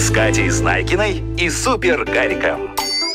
с Катей Знайкиной и Супер Гариком.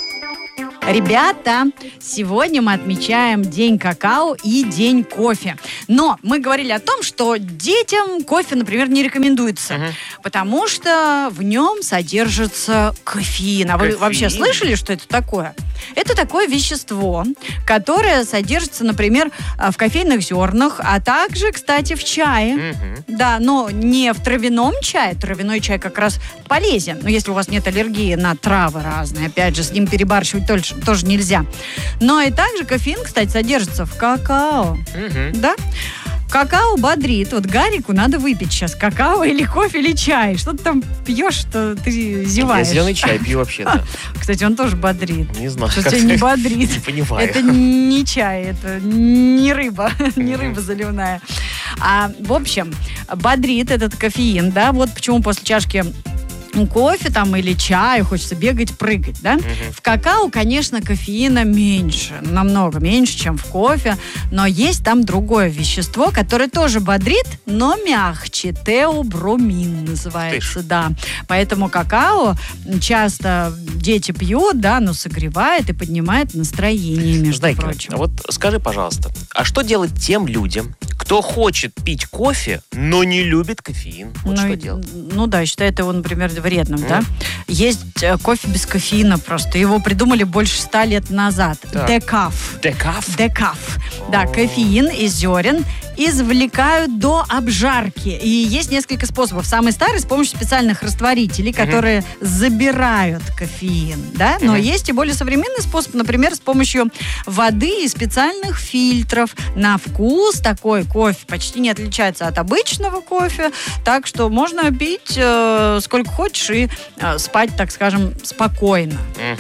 Ребята, сегодня мы отмечаем День какао и День кофе. Но мы говорили о том, что детям кофе, например, не рекомендуется, потому что в нем содержится кофеин. А вы вообще слышали, что это такое? Это такое вещество, которое содержится, например, в кофейных зернах, а также, кстати, в чае. Да, но не в травяном чае. Травяной чай как раз полезен. Но если у вас нет аллергии на травы разные, опять же, с ним перебарщивать тоже нельзя. Но и также кофеин, кстати, содержится в какао. Да? Какао бодрит. Вот Гарику надо выпить сейчас какао или кофе, или чай. Что ты там пьешь, что ты зеваешь? Я зеленый чай пью вообще-то. Кстати, он тоже бодрит. Не знаю. Что тебя не бодрит? Не понимаю. Это не чай, это не рыба. Не рыба заливная. В общем, бодрит этот кофеин, да? Вот почему после чашки кофе там или чаю хочется бегать, прыгать, да? В какао, конечно, кофеина меньше, намного меньше, чем в кофе, но есть там другое вещество, которое тоже бодрит, но мягче. Теобромин называется, да. Поэтому какао часто дети пьют, да, но согревает и поднимает настроение, между прочим. А вот скажи, пожалуйста, а что делать тем людям, кто хочет пить кофе, но не любит кофеин? Вот что делать? Ну да, считает его, например, вредным, да? Есть кофе без кофеина просто. Его придумали больше 100 лет назад. Декаф. Декаф? Декаф. Да, кофеин из зерен извлекают до обжарки. И есть несколько способов. Самый старый с помощью специальных растворителей, которые забирают кофеин, да? Но есть и более современный способ, например, с помощью воды и специальных фильтров. На вкус такой кофе почти не отличается от обычного кофе, так что можно пить сколько хочешь и спать, так скажем, спокойно.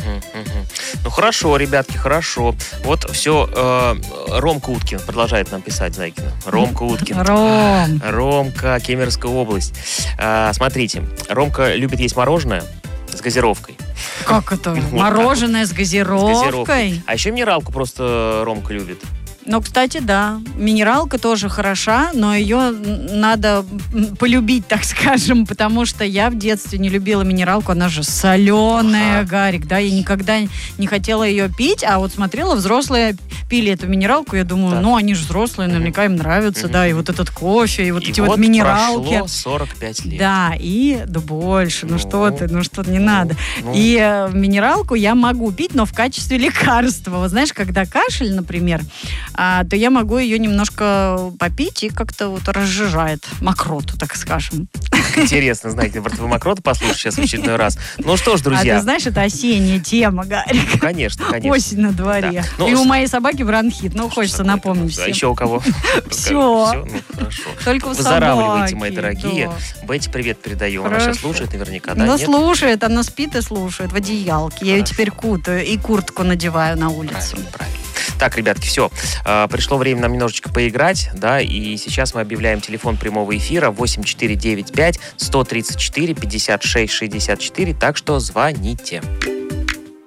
Ну хорошо, ребятки, хорошо. Вот все, Ромка Уткин продолжает нам писать, Знайкина. Ромка Уткин. Ромка, Кемеровская область. Смотрите, Ромка любит есть мороженое с газировкой. Как это? Мороженое с газировкой? А еще минералку просто Ромка любит. Ну, кстати, да. Минералка тоже хороша, но ее надо полюбить, так скажем, потому что я в детстве не любила минералку, она же соленая, Гарик, да, я никогда не хотела ее пить, а вот смотрела, взрослые пили эту минералку, я думаю, ну, они же взрослые, наверняка им нравится, да, и вот этот кофе, и вот эти вот минералки. Прошло 45 лет. Да, да больше, ну что ты, не надо. И минералку я могу пить, но в качестве лекарства. Вот знаешь, когда кашель, например, то я могу ее немножко попить и как-то вот разжижает мокроту, так скажем. Интересно, знаете, про твою мокроту послушать сейчас в очередной раз. Ну что ж, друзья. А ты знаешь, это осенняя тема, Гарик. Конечно. Осень на дворе. Да. И у моей собаки бронхит. Ну, хочется напомнить всем. А еще у кого? Все. Ну, хорошо. Только у собаки. Выздоравливайте, мои дорогие. Бетти, привет передаю. Она сейчас слушает наверняка, да? Она слушает, она спит и слушает в одеялке. Я ее теперь кутаю и куртку надеваю на улицу. Правильно. Так, ребятки, все. Пришло время нам немножечко поиграть, да, и сейчас мы объявляем телефон прямого эфира 8495 134 56 64, так что звоните.